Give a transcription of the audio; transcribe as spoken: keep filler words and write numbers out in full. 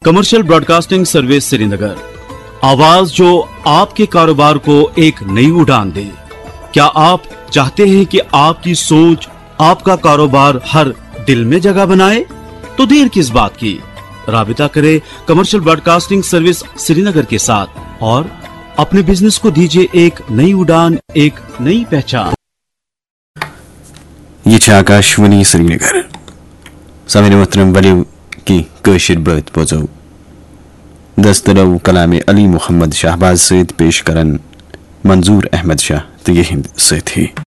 Commercial broadcasting service Srinagar, आवाज जो आपके कारोबार को एक नई उड़ान दे। क्या आप चाहते हैं कि आपकी सोच आपका कारोबार हर दिल में जगह बनाए? तो देर किस बात की, राबिता करें कमर्शियल ब्रॉडकास्टिंग सर्विस श्रीनगर के साथ और अपने बिजनेस को दीजिए एक नई उड़ान, एक नई पहचान। ये छ आकाशवाणी श्रीनगर समीर मोहतरम वली की कशिर बर्थ बोझो दस्तरव कलाम अली मोहम्मद शाहबाज सैद पेश करन मंजूर अहमद शाह तो ये हिंद से थी।